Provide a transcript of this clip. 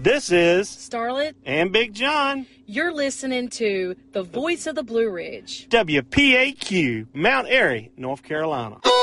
This is Starlet and Big John. You're listening to the Voice of the Blue Ridge. WPAQ, Mount Airy, North Carolina.